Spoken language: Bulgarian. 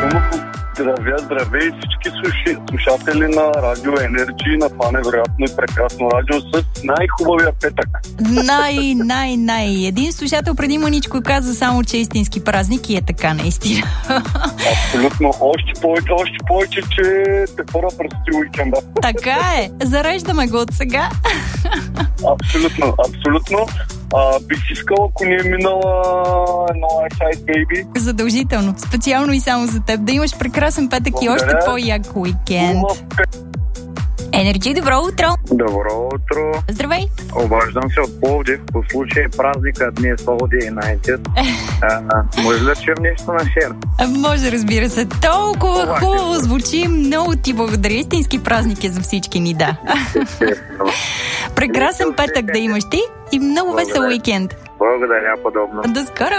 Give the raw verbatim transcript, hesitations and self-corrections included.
Здравя, здравей всички слуши, слушатели на Радио Енерджи, на това невероятно и прекрасно радио с най-хубавия петък. Най, най, най. Един слушател преди маничко каза само, че е истински празник и е така наистина. Абсолютно. Още повече, още повече, че те първа предстои уикенда. Така е. Зареждаме го от сега. Абсолютно, абсолютно. А, бих искала, ако ни е минала едно Ice Ice Baby. Задължително. Специално и само за теб. Да имаш прекрасен петък. Благодаря. И още по-як уикенд. Енерджи, добро утро! Добро утро! Здравей! Обаждам се от Пловдив. По случай празника днес по единайсет. Може да чуем нещо на шер? Може, разбира се. Толкова Това хубаво звучи. Много ти благодаря. Истински празник е за всички ни, да. Прекрасен петък да имаш ти и много весел уикенд. Благодаря, подобно. До скоро!